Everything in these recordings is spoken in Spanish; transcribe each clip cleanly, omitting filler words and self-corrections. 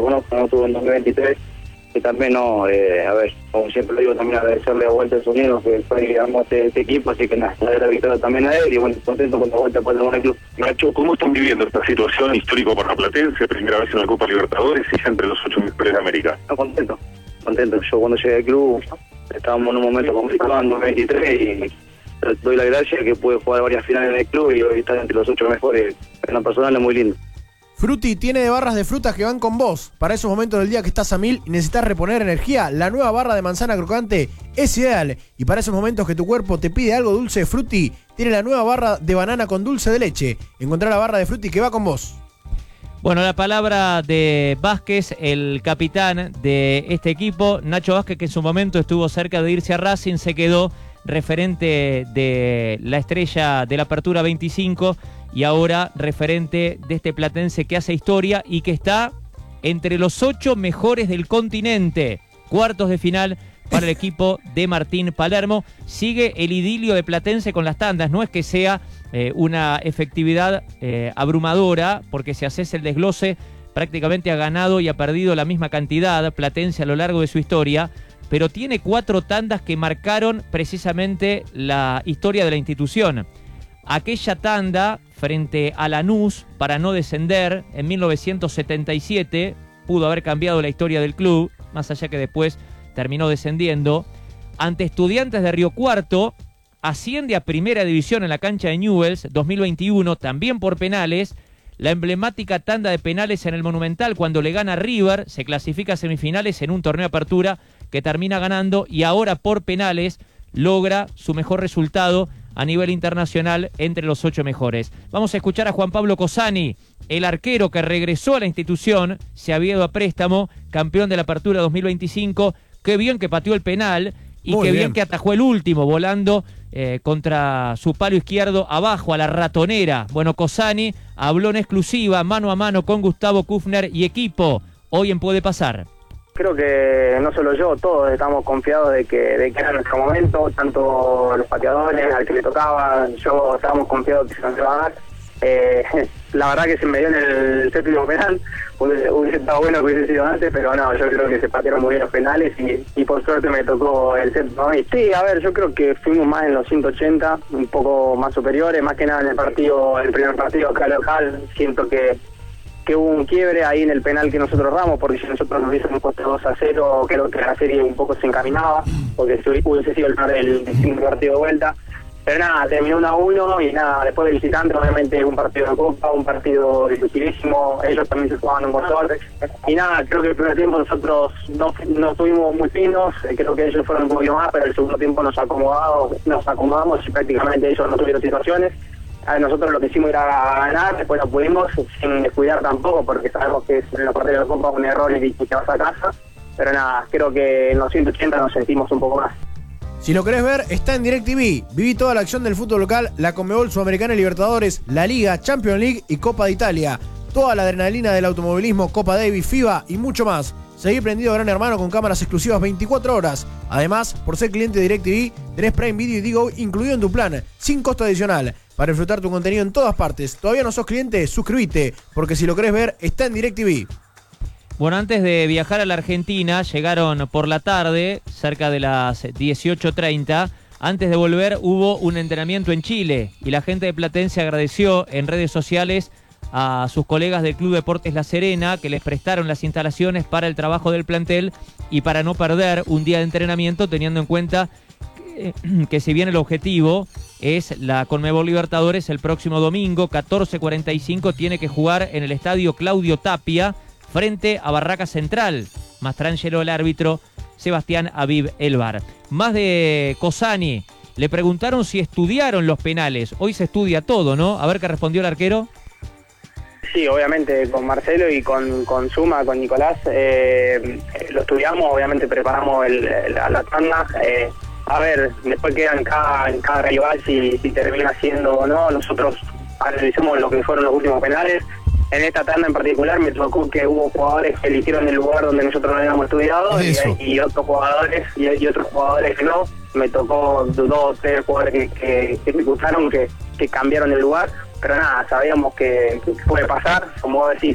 lo conozco, no tuvo en 2023, que también no, a ver, como siempre lo digo, también agradecerle a Walter Zunino, que fue, digamos, este equipo, así que nada, la victoria también a él, y bueno, contento con la vuelta por el club. Nacho, ¿cómo están viviendo esta situación histórico para Platense, primera vez en la Copa Libertadores y ya entre los 8 mejores de América? No, contento. Yo cuando llegué al club, estábamos en un momento complicado en 2023, y doy la gracia que pude jugar varias finales en el club y hoy estar entre los 8 mejores, en lo personal es muy lindo. Fruti tiene barras de frutas que van con vos. Para esos momentos del día que estás a 1000 y necesitas reponer energía, la nueva barra de manzana crocante es ideal. Y para esos momentos que tu cuerpo te pide algo dulce, Fruti tiene la nueva barra de banana con dulce de leche. Encontrá la barra de Fruti que va con vos. Bueno, la palabra de Vázquez, el capitán de este equipo. Nacho Vázquez, que en su momento estuvo cerca de irse a Racing, se quedó referente de la estrella de la Apertura 25 y ahora referente de este Platense que hace historia y que está entre los 8 mejores del continente. Cuartos de final para el equipo de Martín Palermo. Sigue el idilio de Platense con las tandas. No es que sea una efectividad abrumadora, porque si haces el desglose, prácticamente ha ganado y ha perdido la misma cantidad Platense a lo largo de su historia, pero tiene 4 tandas que marcaron precisamente la historia de la institución. Aquella tanda frente a Lanús para no descender en 1977 pudo haber cambiado la historia del club, más allá que después terminó descendiendo. Ante Estudiantes de Río Cuarto, asciende a Primera División en la cancha de Newell's 2021, también por penales. La emblemática tanda de penales en el Monumental, cuando le gana a River, se clasifica a semifinales en un torneo de apertura que termina ganando, y ahora por penales logra su mejor resultado a nivel internacional entre los 8 mejores. Vamos a escuchar a Juan Pablo Cosani, el arquero que regresó a la institución, se había ido a préstamo, campeón de la Apertura 2025. Qué bien que pateó el penal y qué bien que atajó el último, volando contra su palo izquierdo abajo a la ratonera. Bueno, Cosani habló en exclusiva, mano a mano con Gustavo Kufner y equipo, hoy en Puede Pasar. Creo que no solo yo, todos estamos confiados de que era nuestro momento, tanto los pateadores, al que le tocaba, yo estábamos confiados que se nos iba a dar. La verdad que se me dio en el séptimo penal, hubiese estado bueno que hubiese sido antes, pero no, yo creo que se patearon muy bien los penales y por suerte me tocó el séptimo. Y sí, a ver, yo creo que fuimos más en los 180, un poco más superiores, más que nada en el primer partido acá local, siento que hubo un quiebre ahí en el penal que nosotros erramos, porque si nosotros nos hubiésemos puesto 2-0, creo que la serie un poco se encaminaba, porque hubiese sido el siguiente partido de vuelta. Pero nada, terminó 1-1 y nada, después de visitante, obviamente un partido de Copa, un partido dificilísimo, ellos también se jugaban un montón. Y nada, creo que el primer tiempo nosotros no estuvimos muy finos, creo que ellos fueron un poquito más, pero el segundo tiempo nos acomodamos y prácticamente ellos no tuvieron situaciones. A ver, nosotros lo que hicimos era ganar, después no pudimos, sin descuidar tampoco, porque sabemos que en los partidos de Copa un error y te vas a casa. Pero nada, creo que en los 180 nos sentimos un poco más. Si lo querés ver, está en DirecTV. Viví toda la acción del fútbol local, la Conmebol Sudamericana y Libertadores, la Liga, Champions League y Copa de Italia. Toda la adrenalina del automovilismo, Copa Davis, FIBA y mucho más. Seguí prendido a Gran Hermano con cámaras exclusivas 24 horas. Además, por ser cliente de DirecTV, tenés Prime Video y Digo incluido en tu plan, sin costo adicional, para disfrutar tu contenido en todas partes. ¿Todavía no sos cliente? Suscríbete, porque si lo querés ver, está en DirecTV. Bueno, antes de viajar a la Argentina, llegaron por la tarde, cerca de las 18:30. Antes de volver hubo un entrenamiento en Chile y la gente de Platense agradeció en redes sociales a sus colegas del Club Deportes La Serena que les prestaron las instalaciones para el trabajo del plantel y para no perder un día de entrenamiento, teniendo en cuenta que si bien el objetivo es la Conmebol Libertadores, el próximo domingo 14:45 tiene que jugar en el estadio Claudio Tapia frente a Barraca Central. Mastrangelo el árbitro, Sebastián Aviv el VAR. Más de Cosani, le preguntaron si estudiaron los penales. Hoy se estudia todo, ¿no? A ver qué respondió el arquero. Sí, obviamente con Marcelo y con Zuma, con Nicolás, lo estudiamos, obviamente preparamos la tanda. A ver, después queda en cada rival si termina siendo o no. Nosotros analizamos lo que fueron los últimos penales. En esta tanda en particular me tocó que hubo jugadores que eligieron el lugar donde nosotros no habíamos estudiado y otros jugadores que no. Me tocó 2 o 3 jugadores que me gustaron, que cambiaron el lugar. Pero nada, sabíamos que puede pasar, como vos decís,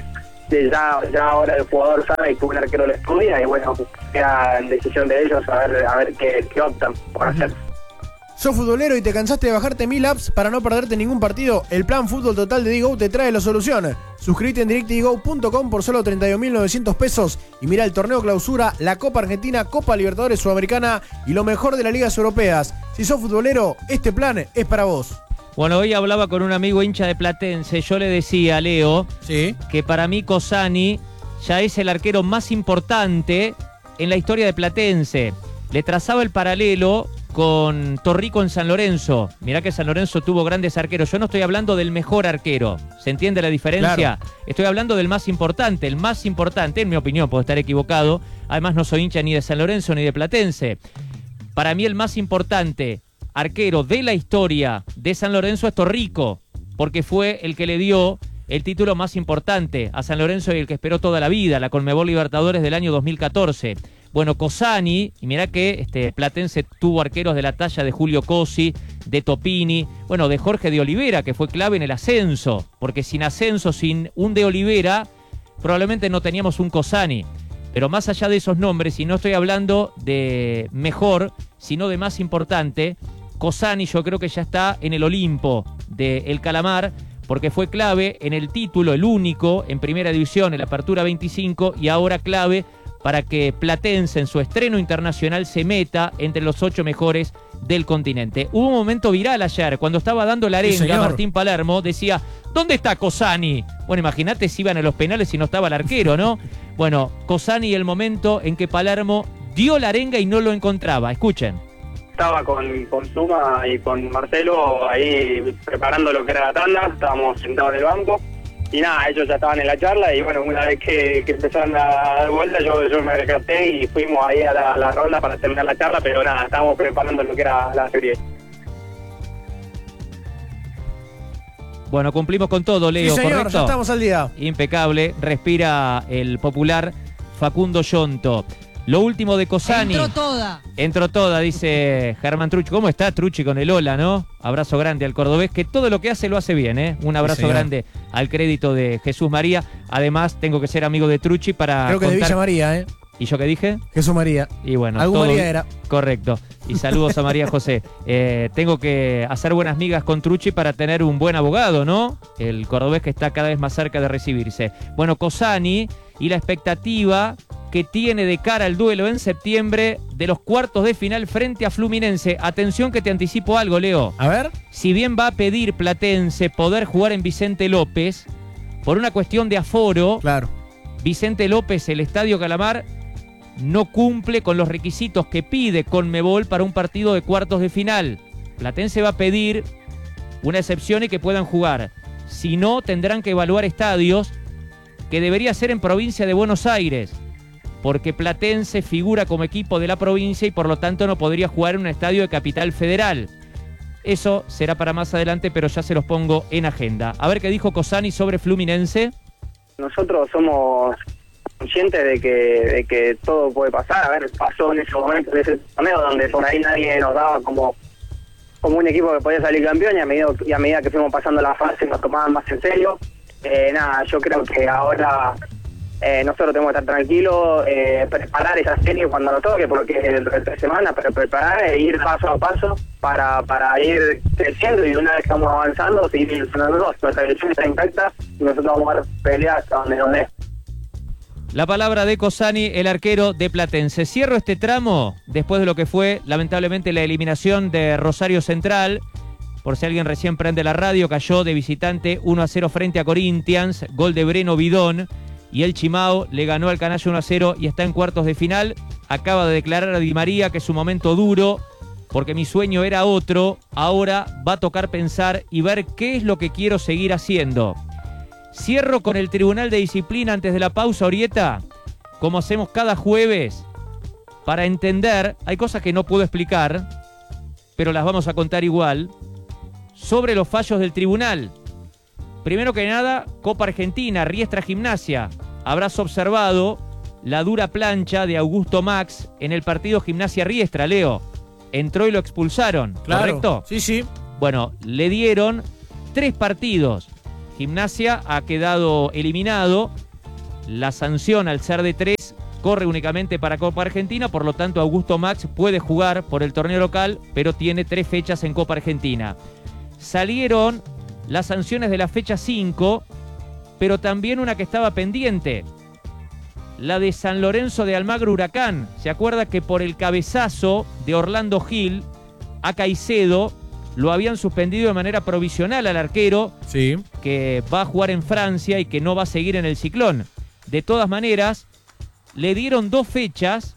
ya ahora el jugador sabe que un arquero lo estudia y bueno, queda en decisión de ellos a ver qué optan por hacer. ¿Sos futbolero y te cansaste de bajarte 1000 apps para no perderte ningún partido? El plan Fútbol Total de Digo te trae la solución. Suscríbete en directdigo.com por solo 32.900 pesos y mira el torneo clausura, la Copa Argentina, Copa Libertadores Sudamericana y lo mejor de las ligas europeas. Si sos futbolero, este plan es para vos. Bueno, hoy hablaba con un amigo hincha de Platense. Yo le decía a Leo que para mí Cossani ya es el arquero más importante en la historia de Platense. Le trazaba el paralelo con Torrico en San Lorenzo. Mirá que San Lorenzo tuvo grandes arqueros. Yo no estoy hablando del mejor arquero. ¿Se entiende la diferencia? Claro. Estoy hablando del más importante. El más importante, en mi opinión, puedo estar equivocado. Además, no soy hincha ni de San Lorenzo ni de Platense. Para mí el más importante arquero de la historia de San Lorenzo es Torrico, porque fue el que le dio el título más importante a San Lorenzo y el que esperó toda la vida, la Conmebol Libertadores del año 2014. Bueno, Cossani, y mirá que Platense tuvo arqueros de la talla de Julio Cosi, de Topini, bueno, de Jorge de Olivera, que fue clave en el ascenso, porque sin ascenso, sin un de Olivera, probablemente no teníamos un Cossani. Pero más allá de esos nombres, y no estoy hablando de mejor, sino de más importante, Cossani yo creo que ya está en el Olimpo del Calamar, porque fue clave en el título, el único, en Primera División, en la Apertura 25, y ahora clave para que Platense en su estreno internacional se meta entre los 8 mejores del continente. Hubo un momento viral ayer, cuando estaba dando la arenga, Martín Palermo decía, ¿dónde está Cossani? Bueno, imagínate si iban a los penales y no estaba el arquero, ¿no? Bueno, Cossani, el momento en que Palermo dio la arenga y no lo encontraba. Escuchen. Estaba con Zuma y con Marcelo ahí preparando lo que era la tanda, estábamos sentados en el banco. Y nada, ellos ya estaban en la charla y bueno, una vez que empezaron a dar vuelta, yo me rescaté y fuimos ahí a la ronda para terminar la charla, pero nada, estábamos preparando lo que era la serie. Bueno, cumplimos con todo, Leo, sí, señor, ¿correcto? Ya estamos al día. Impecable, respira el popular Facundo Yonto. Lo último de Cossani. Entró toda, dice Germán Trucci. ¿Cómo está Trucci con el hola, no? Abrazo grande al cordobés, que todo lo que hace lo hace bien, ¿eh? Un abrazo grande al crédito de Jesús María. Además, tengo que ser amigo de Trucci para Creo que de Villa María, ¿eh? ¿Y yo qué dije? Jesús María. Y bueno, algún todo María era. Correcto. Y saludos a María José. Tengo que hacer buenas migas con Trucci para tener un buen abogado, ¿no? El cordobés que está cada vez más cerca de recibirse. Bueno, Cossani y la expectativa que tiene de cara al duelo en septiembre de los cuartos de final frente a Fluminense. Atención que te anticipo algo, Leo. A ver. Si bien va a pedir Platense poder jugar en Vicente López, por una cuestión de aforo, claro, Vicente López, el Estadio Calamar, no cumple con los requisitos que pide Conmebol para un partido de cuartos de final. Platense va a pedir una excepción y que puedan jugar. Si no, tendrán que evaluar estadios que debería ser en provincia de Buenos Aires, porque Platense figura como equipo de la provincia y por lo tanto no podría jugar en un estadio de Capital Federal. Eso será para más adelante, pero ya se los pongo en agenda. A ver qué dijo Cossani sobre Fluminense. Nosotros somos conscientes de que todo puede pasar. A ver, pasó en ese momento de ese torneo donde por ahí nadie nos daba como un equipo que podía salir campeón, y a medida que fuimos pasando la fase nos tomaban más en serio. Nada, yo creo que ahora nosotros tenemos que estar tranquilos, preparar esa serie cuando nos toque, porque es dentro de 3 semanas, pero preparar e ir paso a paso para ir creciendo, y una vez que estamos avanzando, seguir ilusionándonos. Nuestra dirección está intacta y nosotros vamos a dar pelea hasta donde es. La palabra de Cossani, el arquero de Platense. Cierro este tramo después de lo que fue, lamentablemente, la eliminación de Rosario Central. Por si alguien recién prende la radio, cayó de visitante 1-0 frente a Corinthians, gol de Breno Bidón. Y el Chimao le ganó al Canalla 1-0 y está en cuartos de final. Acaba de declarar a Di María que es un momento duro, porque mi sueño era otro. Ahora va a tocar pensar y ver qué es lo que quiero seguir haciendo. Cierro con el Tribunal de Disciplina antes de la pausa, Orieta, como hacemos cada jueves, para entender, hay cosas que no puedo explicar, pero las vamos a contar igual, sobre los fallos del tribunal. Primero que nada, Copa Argentina, Riestra Gimnasia. Habrás observado la dura plancha de Augusto Max en el partido Gimnasia Riestra, Leo. Entró y lo expulsaron, claro, ¿correcto? Sí, sí. Bueno, le dieron 3 partidos. Gimnasia ha quedado eliminado. La sanción al ser de 3 corre únicamente para Copa Argentina, por lo tanto Augusto Max puede jugar por el torneo local, pero tiene 3 fechas en Copa Argentina. Salieron las sanciones de la fecha 5, pero también una que estaba pendiente, la de San Lorenzo de Almagro Huracán. ¿Se acuerda que por el cabezazo de Orlando Gil a Caicedo lo habían suspendido de manera provisional al arquero, Sí. que va a jugar en Francia y que no va a seguir en el Ciclón? De todas maneras, le dieron 2 fechas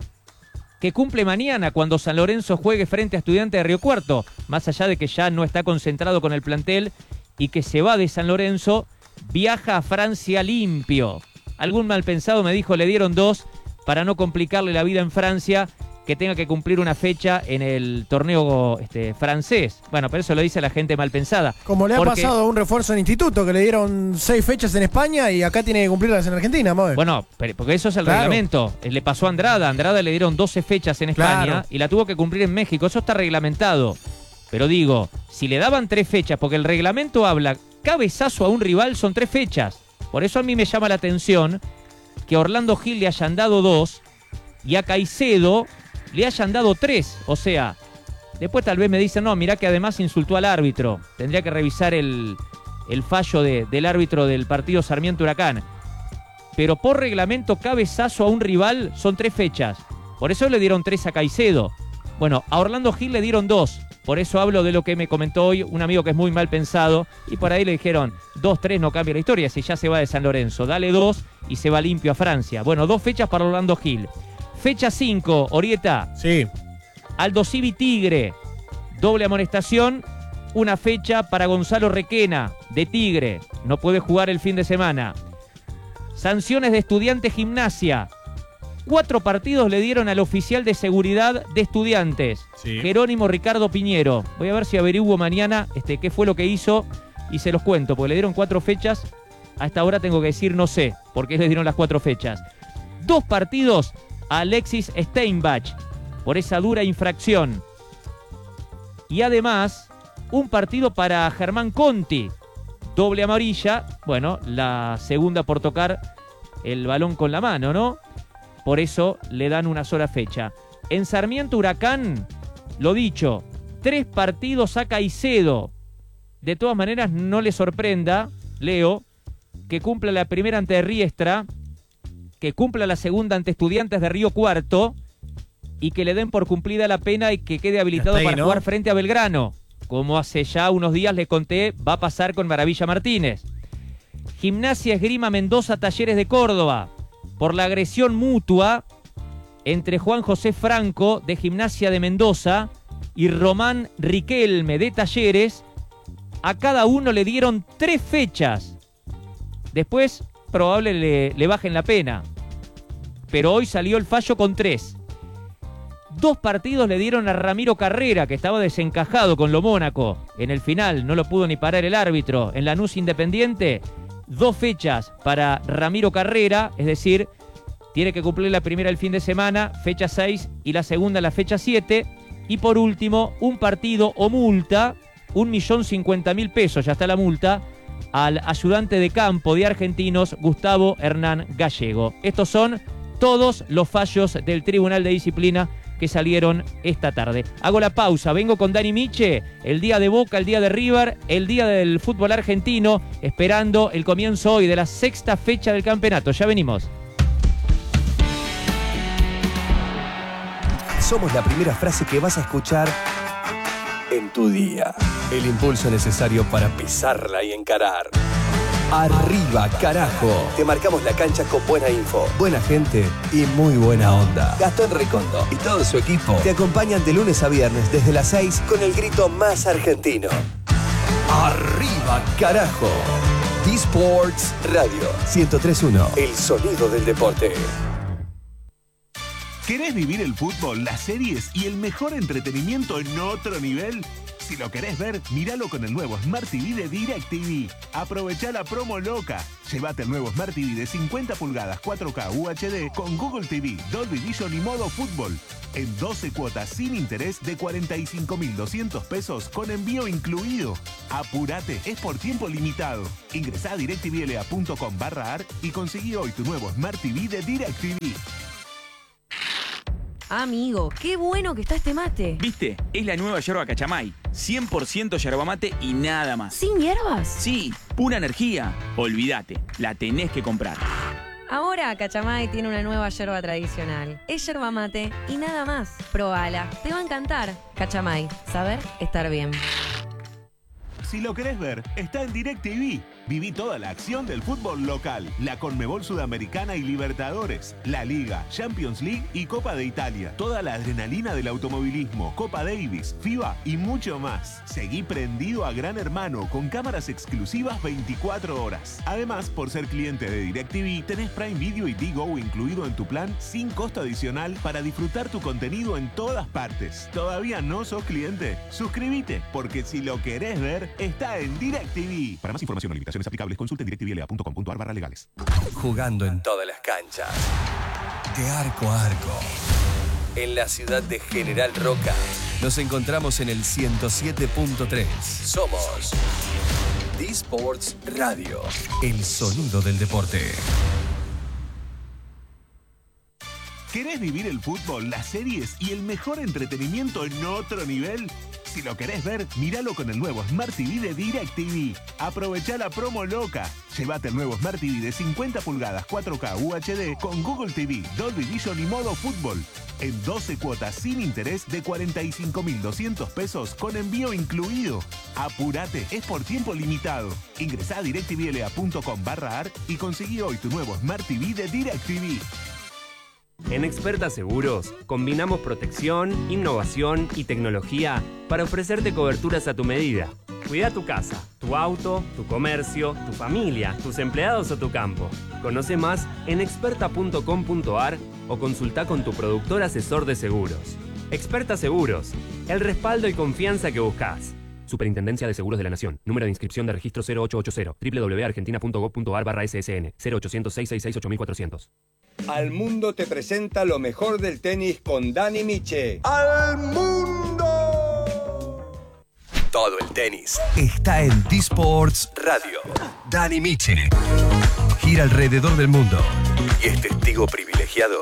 que cumple mañana cuando San Lorenzo juegue frente a Estudiantes de Río Cuarto. Más allá de que ya no está concentrado con el plantel y que se va de San Lorenzo, viaja a Francia limpio. Algún malpensado me dijo, le dieron 2 para no complicarle la vida en Francia, que tenga que cumplir una fecha en el torneo francés. Bueno, pero eso lo dice la gente malpensada. Como le ha pasado a un refuerzo en instituto, que le dieron 6 fechas en España y acá tiene que cumplirlas en Argentina, Moe. Bueno, porque eso es el reglamento. Le pasó a Andrada. A Andrada le dieron 12 fechas en España y la tuvo que cumplir en México. Eso está reglamentado. Pero digo, si le daban 3 fechas, porque el reglamento habla, cabezazo a un rival son 3 fechas. Por eso a mí me llama la atención que a Orlando Gil le hayan dado 2 y a Caicedo le hayan dado 3. O sea, después tal vez me dicen, no, mirá que además insultó al árbitro. Tendría que revisar el fallo del árbitro del partido Sarmiento Huracán. Pero por reglamento, cabezazo a un rival son 3 fechas. Por eso le dieron 3 a Caicedo. Bueno, a Orlando Gil le dieron 2. Por eso hablo de lo que me comentó hoy un amigo que es muy mal pensado. Y por ahí le dijeron, 2, 3 no cambia la historia. Si ya se va de San Lorenzo, dale 2 y se va limpio a Francia. Bueno, 2 fechas para Orlando Gil. Fecha 5, Orieta. Sí. Aldo Civi Tigre. Doble amonestación. Una fecha para Gonzalo Requena, de Tigre. No puede jugar el fin de semana. Sanciones de Estudiantes Gimnasia. 4 partidos le dieron al oficial de seguridad de Estudiantes, Sí. Jerónimo Ricardo Piñero. Voy a ver si averiguo mañana qué fue lo que hizo y se los cuento, porque le dieron 4 fechas. A esta hora tengo que decir no sé por qué le dieron las 4 fechas. 2 partidos a Alexis Steinbach por esa dura infracción. Y además, un partido para Germán Conti. Doble amarilla. Bueno, la segunda por tocar el balón con la mano, ¿no? Por eso le dan una sola fecha. En Sarmiento Huracán, lo dicho, 3 partidos a Caicedo. De todas maneras, no le sorprenda, Leo, que cumpla la primera ante Riestra, que cumpla la segunda ante Estudiantes de Río Cuarto y que le den por cumplida la pena y que quede habilitado ahí, para ¿no? jugar frente a Belgrano. Como hace ya unos días le conté, va a pasar con Maravilla Martínez. Gimnasia Esgrima Mendoza Talleres de Córdoba. Por la agresión mutua entre Juan José Franco de Gimnasia de Mendoza y Román Riquelme de Talleres, a cada uno le dieron 3 fechas. Después probable le bajen la pena, pero hoy salió el fallo con 3. 2 partidos le dieron a Ramiro Carrera, que estaba desencajado con lo Mónaco. En el final no lo pudo ni parar el árbitro. En Lanús Independiente, 2 fechas para Ramiro Carrera, es decir, tiene que cumplir la primera el fin de semana, fecha 6, y la segunda la fecha 7. Y por último, un partido o multa, 1.050.000 pesos, ya está la multa, al ayudante de campo de Argentinos, Gustavo Hernán Gallego. Estos son todos los fallos del Tribunal de Disciplina que salieron esta tarde. Hago la pausa, vengo con Dani Miche, el día de Boca, el día de River, el día del fútbol argentino, esperando el comienzo hoy de la 6ª fecha del campeonato. Ya venimos. Somos la primera frase que vas a escuchar en tu día. El impulso necesario para pisarla y encarar. Arriba, carajo. Te marcamos la cancha con buena info, buena gente y muy buena onda. Gastón Recondo y todo su equipo te acompañan de lunes a viernes desde las 6 con el grito más argentino. Arriba, carajo. D-Sports Radio 103.1. El sonido del deporte. ¿Querés vivir el fútbol, las series y el mejor entretenimiento en otro nivel? Si lo querés ver, míralo con el nuevo Smart TV de DirecTV. Aprovechá la promo loca. Llévate el nuevo Smart TV de 50 pulgadas 4K UHD con Google TV, Dolby Vision y modo fútbol. En 12 cuotas sin interés de 45.200 pesos con envío incluido. Apurate, es por tiempo limitado. Ingresá a directvla.com/ar y conseguí hoy tu nuevo Smart TV de DirecTV. Amigo, qué bueno que está este mate. ¿Viste? Es la nueva yerba Cachamay. 100% yerba mate y nada más. ¿Sin hierbas? Sí, pura energía. Olvídate, la tenés que comprar. Ahora Cachamay tiene una nueva yerba tradicional. Es yerba mate y nada más. Probala, te va a encantar. Cachamay, saber estar bien. Si lo querés ver, está en DirecTV. Viví toda la acción del fútbol local, la Conmebol Sudamericana y Libertadores, la Liga, Champions League y Copa de Italia. Toda la adrenalina del automovilismo, Copa Davis, FIBA y mucho más. Seguí prendido a Gran Hermano con cámaras exclusivas 24 horas. Además, por ser cliente de DirecTV, tenés Prime Video y Digo incluido en tu plan sin costo adicional para disfrutar tu contenido en todas partes. ¿Todavía no sos cliente? Suscríbete, porque si lo querés ver, está en DirecTV. Para más información o limitaciones aplicables, consulte directvla.com.ar/legales. Jugando en todas las canchas, de arco a arco, en la ciudad de General Roca. Nos encontramos en el 107.3. Somos D-Sports Radio, el sonido del deporte. ¿Querés vivir el fútbol, las series y el mejor entretenimiento en otro nivel? Si lo querés ver, míralo con el nuevo Smart TV de DirecTV. Aprovechá la promo loca. Llévate el nuevo Smart TV de 50 pulgadas 4K UHD con Google TV, Dolby Vision y modo fútbol. En 12 cuotas sin interés de 45.200 pesos con envío incluido. Apurate, es por tiempo limitado. Ingresá a directvla.com/ar y conseguí hoy tu nuevo Smart TV de DirecTV. En Experta Seguros, combinamos protección, innovación y tecnología para ofrecerte coberturas a tu medida. Cuida tu casa, tu auto, tu comercio, tu familia, tus empleados o tu campo. Conoce más en experta.com.ar o consulta con tu productor asesor de seguros. Experta Seguros, el respaldo y confianza que buscas. Superintendencia de Seguros de la Nación. Número de inscripción de registro 0880. www.argentina.gov.ar/SSN. 0800-666-8400. Al Mundo te presenta lo mejor del tenis con Dani Miche. ¡Al Mundo! Todo el tenis está en D-Sports Radio. Dani Miche gira alrededor del mundo y es testigo privilegiado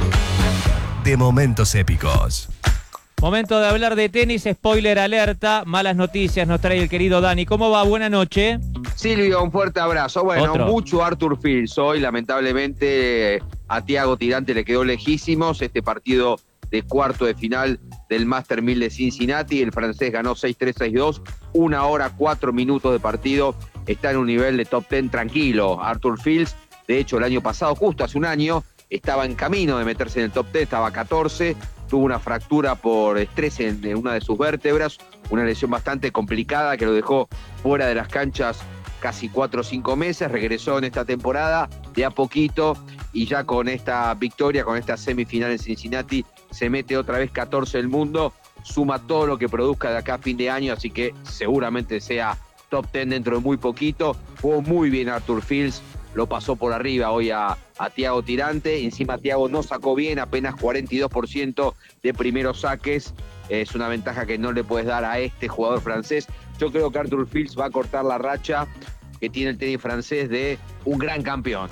de momentos épicos. Momento de hablar de tenis, spoiler alerta, malas noticias nos trae el querido Dani. ¿Cómo va? Buena noche. Silvio, un fuerte abrazo. Bueno, Otro. Mucho Arthur Fils hoy, lamentablemente a Thiago Tirante le quedó lejísimos este partido de cuarto de final del Master 1000 de Cincinnati. El francés ganó 6-3, 6-2, 1 hora 4 minutos de partido. Está en un nivel de top 10 tranquilo Arthur Fils. De hecho, el año pasado, justo hace un año, estaba en camino de meterse en el top 10, estaba 14. Tuvo una fractura por estrés en una de sus vértebras, una lesión bastante complicada que lo dejó fuera de las canchas casi 4 o 5 meses. Regresó en esta temporada de a poquito y ya con esta victoria, con esta semifinal en Cincinnati, se mete otra vez 14 del mundo, suma todo lo que produzca de acá a fin de año, así que seguramente sea top 10 dentro de muy poquito. Jugó muy bien Arthur Fils, lo pasó por arriba hoy a Thiago Tirante. Encima Thiago no sacó bien, apenas 42% de primeros saques. Es una ventaja que no le puedes dar a este jugador francés. Yo creo que Arthur Fils va a cortar la racha que tiene el tenis francés de un gran campeón.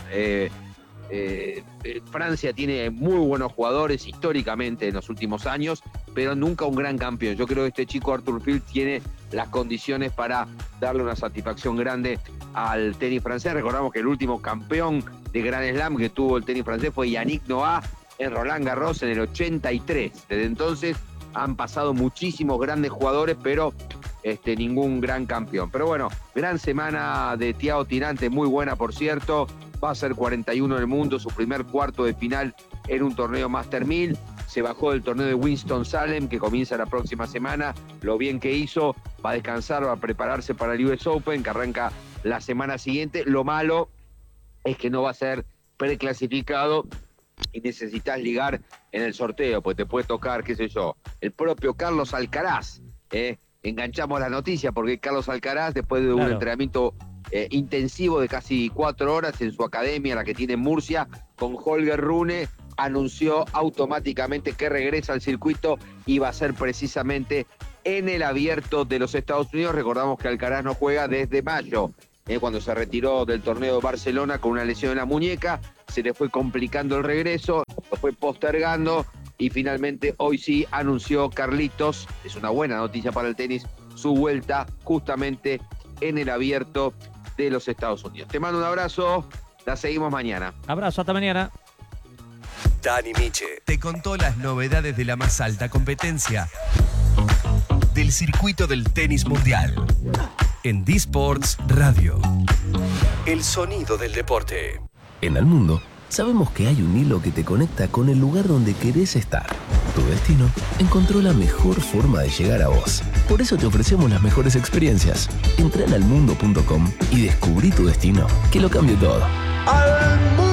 Francia tiene muy buenos jugadores históricamente en los últimos años, pero nunca un gran campeón. Yo creo que este chico Arthur Fils tiene las condiciones para darle una satisfacción grande al tenis francés. Recordamos que el último campeón de Grand Slam que tuvo el tenis francés fue Yannick Noah en Roland Garros en el 83. Desde entonces han pasado muchísimos grandes jugadores, pero ningún gran campeón. Pero bueno, gran semana de Thiago Tirante, muy buena por cierto. Va a ser 41 del mundo, su primer cuarto de final en un torneo Master 1000. Se bajó del torneo de Winston-Salem, que comienza la próxima semana. Lo bien que hizo, va a descansar, va a prepararse para el US Open, que arranca la semana siguiente. Lo malo es que no va a ser preclasificado y necesitas ligar en el sorteo, pues te puede tocar, qué sé yo, el propio Carlos Alcaraz, enganchamos la noticia, porque Carlos Alcaraz, después de un entrenamiento intensivo de casi 4 horas en su academia, la que tiene en Murcia, con Holger Rune, anunció automáticamente que regresa al circuito y va a ser precisamente en el Abierto de los Estados Unidos. Recordamos que Alcaraz no juega desde mayo, cuando se retiró del torneo de Barcelona con una lesión en la muñeca, se le fue complicando el regreso, lo fue postergando y finalmente hoy sí anunció Carlitos, es una buena noticia para el tenis, su vuelta justamente en el Abierto de los Estados Unidos. Te mando un abrazo, la seguimos mañana. Abrazo, hasta mañana. Dani Miche te contó las novedades de la más alta competencia del circuito del tenis mundial en D-Sports Radio. El sonido del deporte. En el mundo sabemos que hay un hilo que te conecta con el lugar donde querés estar. Tu destino encontró la mejor forma de llegar a vos. Por eso te ofrecemos las mejores experiencias. Entra en almundo.com y descubrí tu destino, que lo cambie todo. ¡Al mundo!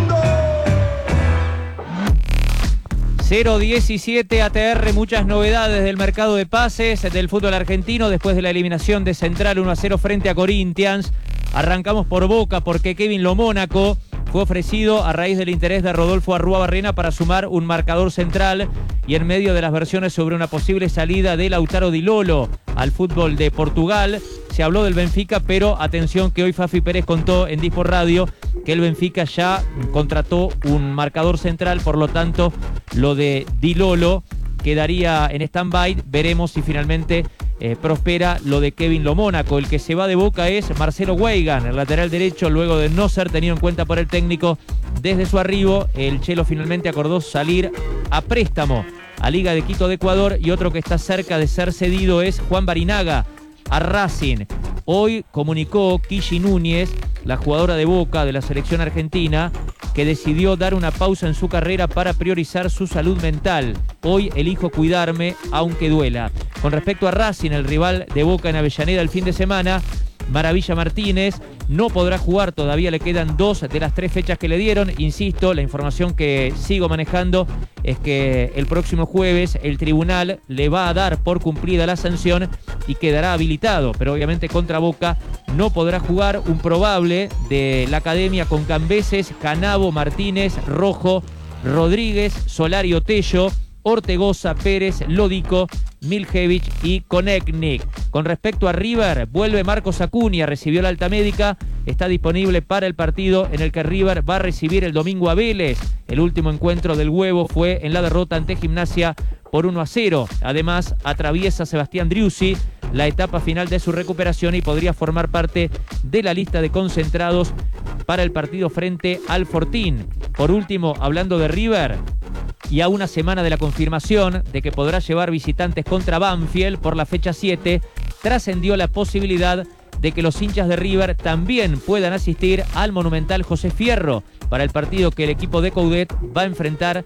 0-17 ATR, muchas novedades del mercado de pases del fútbol argentino después de la eliminación de Central 1-0 frente a Corinthians. Arrancamos por Boca porque Kevin Lo Mónaco fue ofrecido a raíz del interés de Rodolfo Arrúa-Barrena para sumar un marcador central y en medio de las versiones sobre una posible salida de Lautaro Di Lolo al fútbol de Portugal. Se habló del Benfica, pero atención que hoy Fafi Pérez contó en D-Sport Radio que el Benfica ya contrató un marcador central, por lo tanto lo de Di Lolo quedaría en stand-by. Veremos si finalmente prospera lo de Kevin Lo Mónaco. El que se va de Boca es Marcelo Weigan, el lateral derecho, luego de no ser tenido en cuenta por el técnico desde su arribo. El Chelo finalmente acordó salir a préstamo a Liga de Quito de Ecuador, y otro que está cerca de ser cedido es Juan Barinaga a Racing. Hoy comunicó Kishi Núñez, la jugadora de Boca de la selección argentina, que decidió dar una pausa en su carrera para priorizar su salud mental. Hoy elijo cuidarme, aunque duela. Con respecto a Racing, el rival de Boca en Avellaneda el fin de semana, Maravilla Martínez no podrá jugar, todavía le quedan 2 de las 3 fechas que le dieron. Insisto, la información que sigo manejando es que el próximo jueves el tribunal le va a dar por cumplida la sanción y quedará habilitado, pero obviamente contra Boca no podrá jugar. Un probable de la academia con Cambeses, Canavo, Martínez, Rojo, Rodríguez, Solari, Otello, Ortegoza, Pérez, Lodico, Miljevich y Konechnik. Con respecto a River, vuelve Marcos Acuña, recibió la alta médica, está disponible para el partido en el que River va a recibir el domingo a Vélez. El último encuentro del Huevo fue en la derrota ante Gimnasia por 1-0. Además, atraviesa Sebastián Driussi la etapa final de su recuperación y podría formar parte de la lista de concentrados para el partido frente al Fortín. Por último, hablando de River, y a una semana de la confirmación de que podrá llevar visitantes contra Banfield por la fecha 7, trascendió la posibilidad de que los hinchas de River también puedan asistir al Monumental José Fierro para el partido que el equipo de Coudet va a enfrentar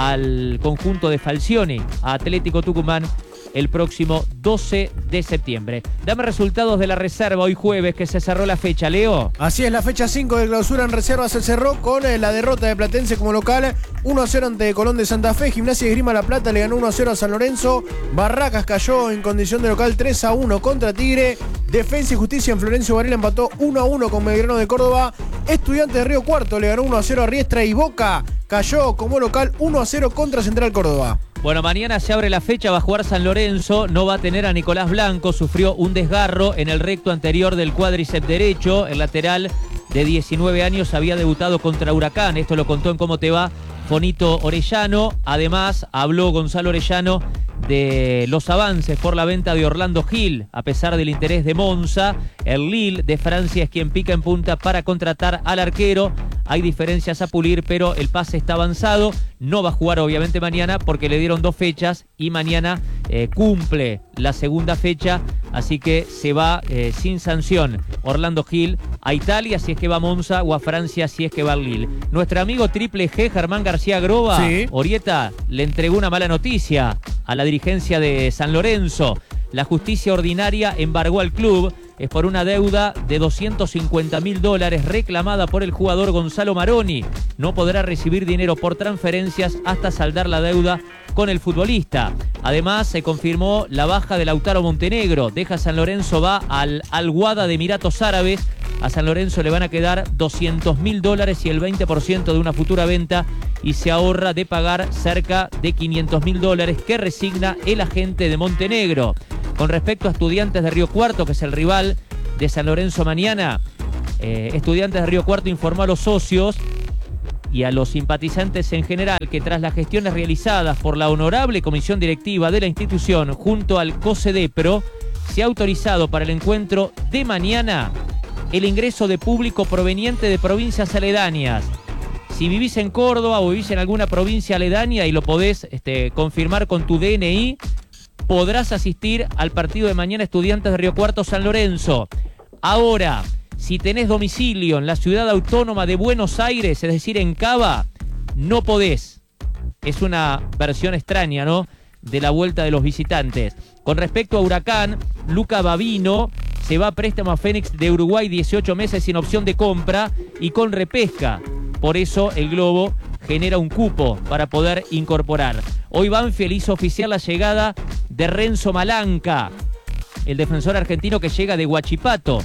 al conjunto de Falcioni, a Atlético Tucumán, el próximo 12 de septiembre. Dame resultados de la reserva hoy jueves, que se cerró la fecha, Leo. Así es, la fecha 5 de clausura en reserva se cerró con la derrota de Platense como local, 1-0 ante Colón de Santa Fe. Gimnasia de Esgrima La Plata le ganó 1-0 a San Lorenzo. Barracas cayó en condición de local 3-1 contra Tigre. Defensa y Justicia en Florencio Varela empató 1-1 con Belgrano de Córdoba. Estudiantes de Río Cuarto le ganó 1-0 a Riestra, y Boca cayó como local 1-0 contra Central Córdoba. Bueno, mañana se abre la fecha, va a jugar San Lorenzo, no va a tener a Nicolás Blanco, sufrió un desgarro en el recto anterior del cuádriceps derecho. El lateral de 19 años había debutado contra Huracán, esto lo contó en Cómo Te Va Fonito Orellano. Además, habló Gonzalo Orellano de los avances por la venta de Orlando Gil, a pesar del interés de Monza. El Lille de Francia es quien pica en punta para contratar al arquero. Hay diferencias a pulir, pero el pase está avanzado. No va a jugar obviamente mañana porque le dieron 2 fechas y mañana cumple la segunda fecha, así que se va sin sanción Orlando Gil a Italia si es que va a Monza, o a Francia si es que va al Lille. Nuestro amigo Triple G, Germán García Groba, sí, Orieta, le entregó una mala noticia a la dirigencia de San Lorenzo. La justicia ordinaria embargó al club es por una deuda de $250.000 reclamada por el jugador Gonzalo Maroni. No podrá recibir dinero por transferencias hasta saldar la deuda con el futbolista. Además, se confirmó la baja de Lautaro Montenegro. Deja San Lorenzo, va al Al-Wahda de Emiratos Árabes. A San Lorenzo le van a quedar $200.000 y el 20% de una futura venta, y se ahorra de pagar cerca de $500.000 que resigna el agente de Montenegro. Con respecto a Estudiantes de Río Cuarto, que es el rival de San Lorenzo mañana, Estudiantes de Río Cuarto informó a los socios y a los simpatizantes en general que tras las gestiones realizadas por la honorable comisión directiva de la institución junto al COSEDEPRO, se ha autorizado para el encuentro de mañana el ingreso de público proveniente de provincias aledañas. Si vivís en Córdoba o vivís en alguna provincia aledaña y lo podés confirmar con tu DNI, podrás asistir al partido de mañana Estudiantes de Río Cuarto San Lorenzo. Ahora, si tenés domicilio en la ciudad autónoma de Buenos Aires, es decir, en Cava, no podés. Es una versión extraña, ¿no?, de la vuelta de los visitantes. Con respecto a Huracán, Luca Babino se va a préstamo a Fénix de Uruguay, 18 meses sin opción de compra y con repesca. Por eso el Globo genera un cupo para poder incorporar. Hoy Banfield hizo oficial la llegada de Renzo Malanca, el defensor argentino que llega de Huachipato.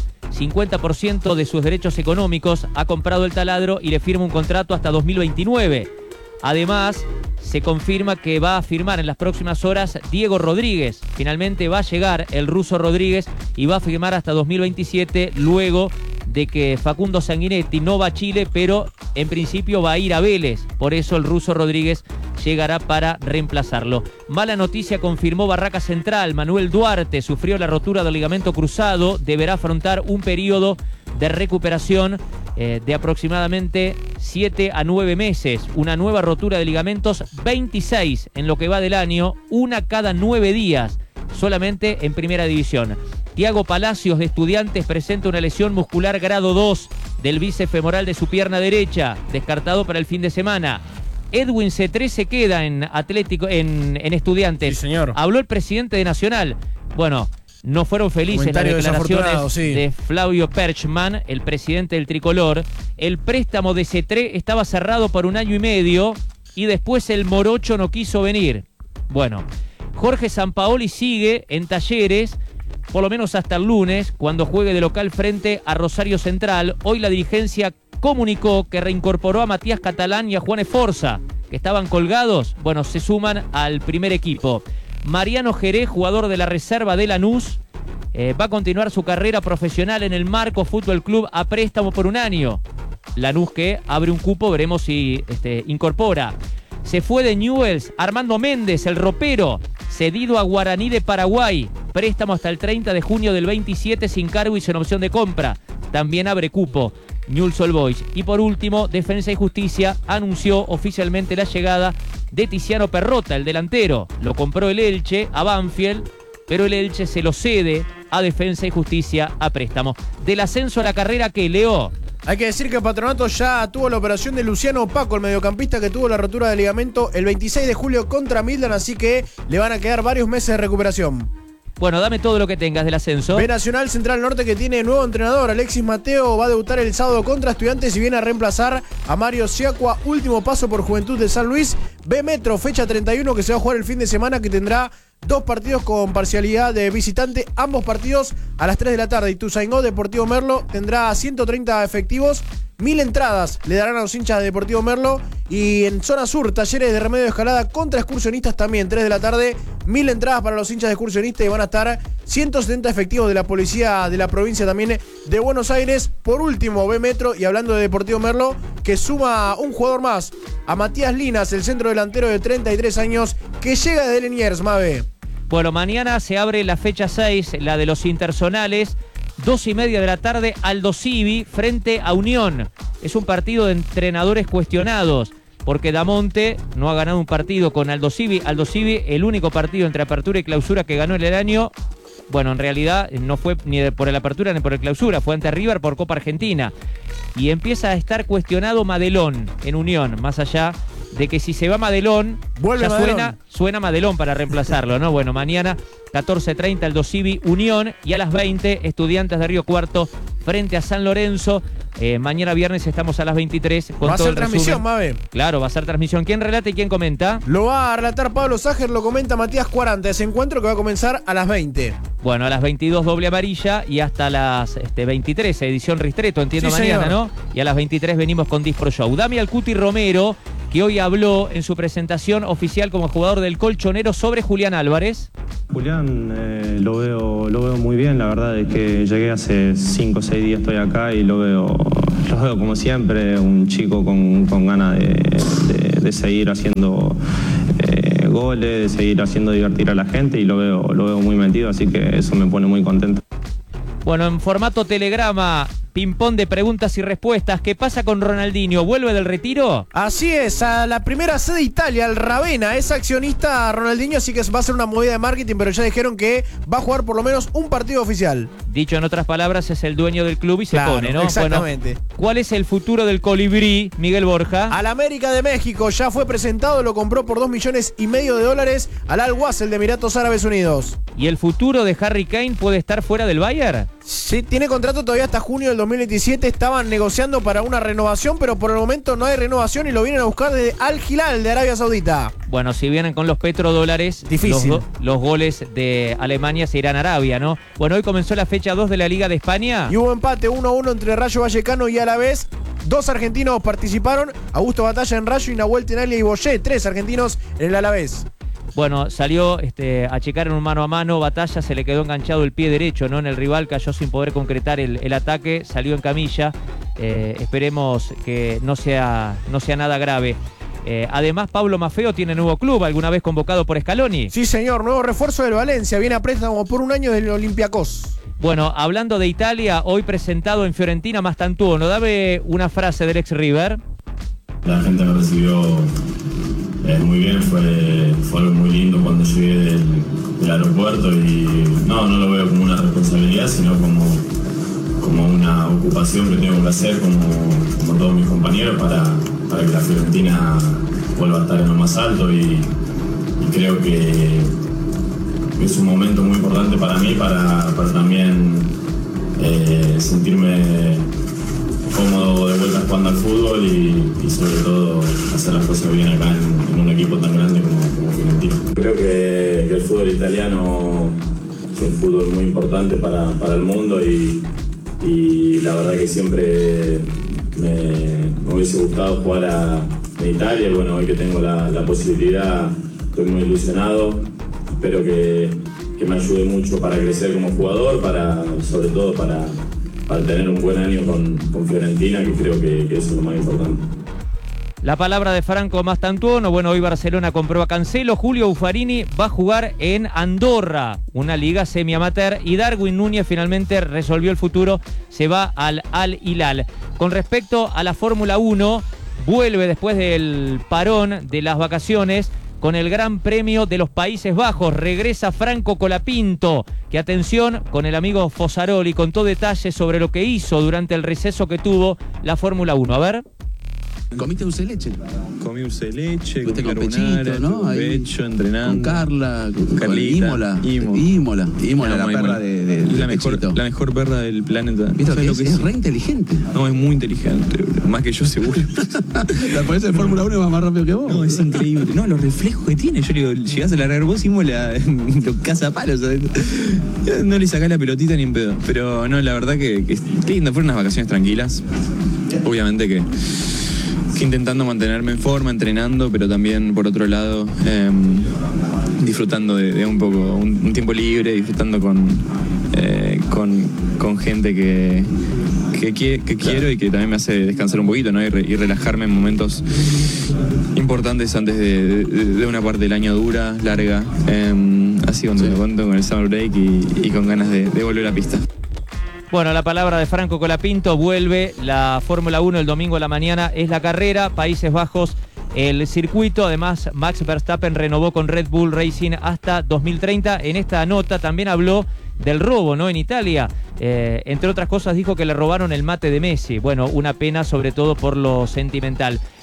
50% de sus derechos económicos ha comprado el taladro y le firma un contrato hasta 2029. Además, se confirma que va a firmar en las próximas horas Diego Rodríguez. Finalmente va a llegar el ruso Rodríguez y va a firmar hasta 2027, luego de que Facundo Sanguinetti no va a Chile, pero en principio va a ir a Vélez. Por eso el ruso Rodríguez llegará para reemplazarlo. Mala noticia, confirmó Barraca Central. Manuel Duarte sufrió la rotura del ligamento cruzado. Deberá afrontar un periodo de recuperación de aproximadamente 7 a 9 meses. Una nueva rotura de ligamentos, 26 en lo que va del año, una cada 9 días, solamente en primera división. Tiago Palacios de Estudiantes presenta una lesión muscular grado 2 del bíceps femoral de su pierna derecha, descartado para el fin de semana. Edwin C3 se queda en Estudiantes. Sí, señor. Habló el presidente de Nacional. Bueno, no fueron felices las declaraciones de Flavio Perchman, el presidente del Tricolor. El préstamo de C3 estaba cerrado por 1 año y medio y después el morocho no quiso venir. Bueno, Jorge Sampaoli sigue en Talleres, por lo menos hasta el lunes, cuando juegue de local frente a Rosario Central. Hoy la dirigencia comunicó que reincorporó a Matías Catalán y a Juan Esforza, que estaban colgados. Bueno, se suman al primer equipo. Mariano Jerez, jugador de la reserva de Lanús, va a continuar su carrera profesional en el Marco Fútbol Club a préstamo por 1 año. Lanús que abre un cupo, veremos si incorpora. Se fue de Newell's Armando Méndez, el ropero, cedido a Guaraní de Paraguay. Préstamo hasta el 30 de junio del 27 sin cargo y sin opción de compra. También abre cupo Newell's Old Boys. Y por último, Defensa y Justicia anunció oficialmente la llegada de Tiziano Perrota, el delantero. Lo compró el Elche a Banfield, pero el Elche se lo cede a Defensa y Justicia a préstamo. Del ascenso a la carrera, ¿qué, Leo? Hay que decir que Patronato ya tuvo la operación de Luciano Paco, el mediocampista que tuvo la rotura de ligamento el 26 de julio contra Midland, así que le van a quedar varios meses de recuperación. Bueno, dame todo lo que tengas del ascenso. B Nacional Central Norte, que tiene nuevo entrenador. Alexis Mateo va a debutar el sábado contra Estudiantes y viene a reemplazar a Mario Siacua, último paso por Juventud de San Luis. B Metro, fecha 31, que se va a jugar el fin de semana, que tendrá 2 partidos con parcialidad de visitante, ambos partidos a las 3 de la tarde. Ituzaingó, Deportivo Merlo, tendrá 130 efectivos. 1000 entradas le darán a los hinchas de Deportivo Merlo. Y en zona sur, Talleres de Remedio de Escalada contra Excursionistas también, 3 de la tarde. 1000 entradas para los hinchas de Excursionistas y van a estar 170 efectivos de la policía de la provincia también de Buenos Aires. Por último, B Metro, y hablando de Deportivo Merlo, que suma un jugador más, a Matías Linas, el centro delantero de 33 años, que llega de Liniers, Mabe. Bueno, mañana se abre la fecha 6, la de los interzonales. 2:30 de la tarde, Aldo Civi frente a Unión. Es un partido de entrenadores cuestionados, porque Damonte no ha ganado un partido con Aldo Civi. Aldo Civi, el único partido entre apertura y clausura que ganó en el año, bueno, en realidad no fue ni por el apertura ni por el clausura, fue ante River por Copa Argentina. Y empieza a estar cuestionado Madelón en Unión, más allá de que si se va Madelón, Vuelve ya Madelón. suena Madelón para reemplazarlo, ¿no? Bueno, mañana 14:30 el Dosivi Unión y a las 20 Estudiantes de Río Cuarto frente a San Lorenzo. Mañana viernes estamos a las 23 con Va a todo ser el transmisión, resumen. Mabe. Claro, va a ser transmisión. ¿Quién relata y quién comenta? Lo va a relatar Pablo Ságer, lo comenta Matías 40. Ese encuentro que va a comenzar a las 20. Bueno, a las 22 doble amarilla y hasta las 23, edición Ristreto, entiendo, Sí, mañana, señor. ¿no? Y a las 23 venimos con Dispro Show. Dami Alcuti Romero, que hoy habló en su presentación oficial como jugador del Colchonero sobre Julián Álvarez. Julián lo veo muy bien, la verdad es que llegué hace 5 o 6 días, estoy acá y lo veo como siempre, un chico con ganas de seguir haciendo goles, de seguir haciendo divertir a la gente y lo veo muy metido, así que eso me pone muy contento. Bueno, en formato telegrama, ping-pong de preguntas y respuestas. ¿Qué pasa con Ronaldinho? ¿Vuelve del retiro? Así es, a la primera sede de Italia, el Ravenna, es accionista Ronaldinho, así que va a ser una movida de marketing, pero ya dijeron que va a jugar por lo menos un partido oficial. Dicho en otras palabras, es el dueño del club y se Claro, pone, ¿no? exactamente. Bueno, ¿cuál es el futuro del colibrí, Miguel Borja? Al América de México ya fue presentado, lo compró por $2,5 millones al Al Wasl de Emiratos Árabes Unidos. ¿Y el futuro de Harry Kane puede estar fuera del Bayern? Sí, tiene contrato todavía hasta junio del 2027, estaban negociando para una renovación, pero por el momento no hay renovación y lo vienen a buscar desde Al Hilal de Arabia Saudita. Bueno, si vienen con los petrodólares, difícil. Los goles de Alemania se irán a Arabia, ¿no? Bueno, hoy comenzó la fecha 2 de la Liga de España. Y hubo empate 1-1 entre Rayo Vallecano y Alavés. 2 argentinos participaron, Augusto Batalla en Rayo y Nahuel Tenaglia y Boyé, 3 argentinos en el Alavés. Bueno, salió a checar en un mano a mano, Batalla, se le quedó enganchado el pie derecho, ¿no? En el rival, cayó sin poder concretar el ataque, salió en camilla. Esperemos que no sea nada grave. Además, Pablo Maffeo tiene nuevo club, alguna vez convocado por Scaloni. Sí, señor, nuevo refuerzo del Valencia, viene a préstamo por un año del Olympiacos. Bueno, hablando de Italia, hoy presentado en Fiorentina Mastantuono, dame una frase del ex River. La gente me recibió muy bien, fue algo muy lindo cuando llegué del aeropuerto y no lo veo como una responsabilidad, sino como una ocupación que tengo que hacer como todos mis compañeros para que la Fiorentina vuelva a estar en lo más alto y creo que es un momento muy importante para mí para también sentirme cómodo de vuelta jugando al fútbol y sobre todo hacer las cosas bien acá en un equipo tan grande como Fiorentina. Creo que el fútbol italiano es un fútbol muy importante para el mundo y la verdad que siempre me hubiese gustado jugar en Italia y bueno, hoy que tengo la posibilidad estoy muy ilusionado, espero que me ayude mucho para crecer como jugador, sobre todo para tener un buen año con Fiorentina, que creo que eso es lo más importante. La palabra de Franco Mastantuono. Bueno, hoy Barcelona compró a Cancelo. Julio Buffarini va a jugar en Andorra, una liga semi-amateur. Y Darwin Núñez finalmente resolvió el futuro. Se va al Al Hilal. Con respecto a la Fórmula 1, vuelve después del parón de las vacaciones con el Gran Premio de los Países Bajos. Regresa Franco Colapinto, que atención, con el amigo Fossaroli contó detalles sobre lo que hizo durante el receso que tuvo la Fórmula 1. A ver. ¿Comiste dulce de leche? Comí dulce de leche, con carbonara, ¿no? pecho, entrenando. Con Carla, con Carlita, Imola, la perra de la mejor perra del planeta. ¿Viste lo que es re inteligente? No, es muy inteligente, bro. Más que yo seguro. La pones en Fórmula 1 va más rápido que vos. No, es increíble. No, los reflejos que tiene. Yo le digo, llegás a largar vos, Imola, lo caza a palos. No le sacás la pelotita ni en pedo. Pero no, la verdad que lindo, fueron unas vacaciones tranquilas. Obviamente que intentando mantenerme en forma, entrenando, pero también por otro lado disfrutando de un poco un tiempo libre, disfrutando con gente que quiero y que también me hace descansar un poquito, ¿no? Y relajarme en momentos importantes antes de una parte del año dura, larga, así cuando me cuento con el summer break y con ganas de volver a la pista. Bueno, la palabra de Franco Colapinto, vuelve la Fórmula 1 el domingo a la mañana, es la carrera, Países Bajos el circuito. Además, Max Verstappen renovó con Red Bull Racing hasta 2030. En esta nota también habló del robo, ¿no? En Italia, entre otras cosas dijo que le robaron el mate de Messi. Bueno, una pena sobre todo por lo sentimental.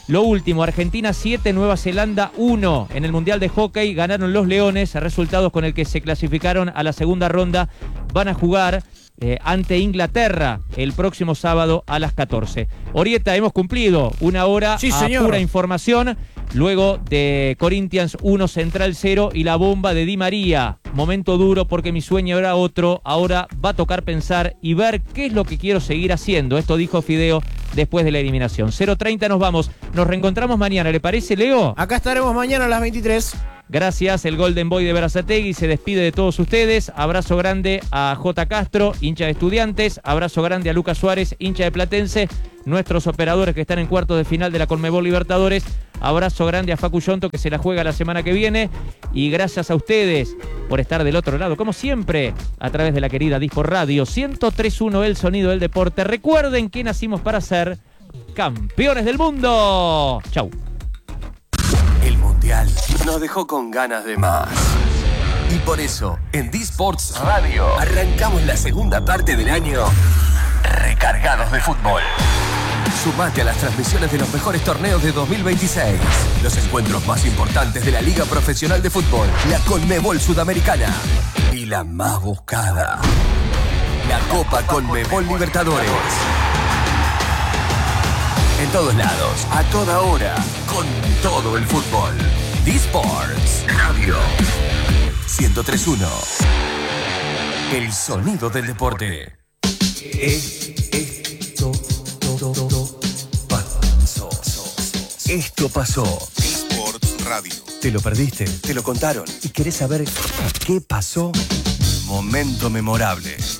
Lo último, Argentina 7, Nueva Zelanda 1. En el Mundial de Hockey ganaron los Leones, resultados con el que se clasificaron a la segunda ronda. Van a jugar ante Inglaterra el próximo sábado a las 14. Orieta, hemos cumplido una hora a pura información. Luego de Corinthians 1, Central 0 y la bomba de Di María. Momento duro porque mi sueño era otro. Ahora va a tocar pensar y ver qué es lo que quiero seguir haciendo. Esto dijo Fideo después de la eliminación. 0:30 nos vamos. Nos reencontramos mañana. ¿Le parece, Leo? Acá estaremos mañana a las 23. Gracias, el Golden Boy de Berazategui se despide de todos ustedes. Abrazo grande a J. Castro, hincha de Estudiantes. Abrazo grande a Lucas Suárez, hincha de Platense. Nuestros operadores que están en cuartos de final de la Conmebol Libertadores. Abrazo grande a Facu Yonto que se la juega la semana que viene. Y gracias a ustedes por estar del otro lado, como siempre, a través de la querida Dispo Radio 103.1, el sonido del deporte. Recuerden que nacimos para ser campeones del mundo. Chau. El Mundial nos dejó con ganas de más. Y por eso, en D-Sports Radio, arrancamos la segunda parte del año recargados de fútbol. Sumate a las transmisiones de los mejores torneos de 2026. Los encuentros más importantes de la Liga Profesional de Fútbol, la Conmebol Sudamericana. Y la más buscada, la Copa Conmebol Libertadores. En todos lados, a toda hora, con todo el fútbol. D-Sports Radio 103.1. El sonido del deporte. Esto pasó. D-Sports Radio. ¿Te lo perdiste? ¿Te lo contaron? ¿Y querés saber qué pasó? Momento memorable.